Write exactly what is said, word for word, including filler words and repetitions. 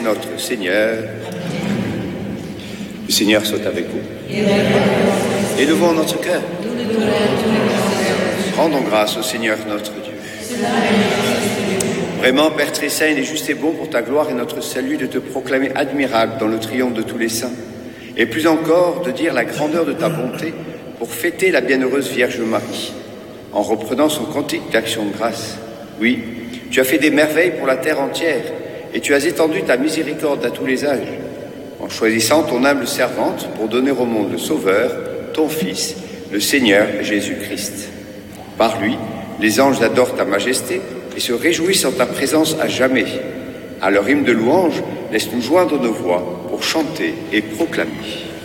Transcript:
notre Seigneur. Le Seigneur soit avec vous. Élevons notre cœur. Rendons grâce au Seigneur notre Dieu. Vraiment, Père très saint, il est juste et bon pour ta gloire et notre salut de te proclamer admirable dans le triomphe de tous les saints, et plus encore de dire la grandeur de ta bonté pour fêter la bienheureuse Vierge Marie, en reprenant son cantique d'action de grâce. Oui, tu as fait des merveilles pour la terre entière, et tu as étendu ta miséricorde à tous les âges, en choisissant ton humble servante pour donner au monde le Sauveur, ton Fils, le Seigneur Jésus-Christ. Par lui, les anges adorent ta majesté et se réjouissent en ta présence à jamais. À leur hymne de louange, laisse-nous joindre nos voix pour chanter et proclamer.